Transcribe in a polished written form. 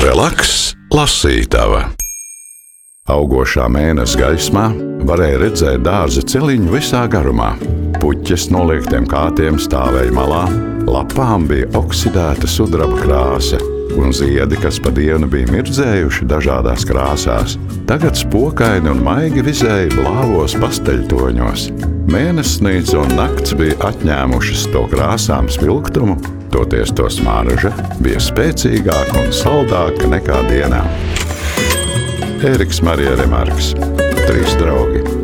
Relaks lasītava. Augošā mēness gaismā varēja redzēt dārza celiņu visā garumā. Puķes noliektiem kātiem stāvēja malā, lapām bija oksidēta sudraba krāsa, un ziedi, kas pa dienu bija mirdzējuši dažādās krāsās, tagad spokaini un maigi vizēja blāvos pasteļtoņos. Mēnessnīca un nakts bija atņēmušas to krāsām spilgtumu, toties to smarža bija spēcīgāka un saldāka nekā dienā. Ēriks Marija Remarks, 3 draugi.